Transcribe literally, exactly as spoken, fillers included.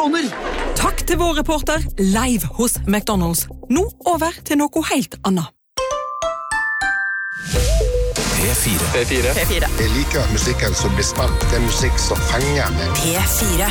kroner! Takk til vår reporter live hos McDonald's. Nå over til noe helt annet. P fire. P fire. P fire. Jeg liker musikken som blir spilt. Det er musikk som fenger meg. P fire.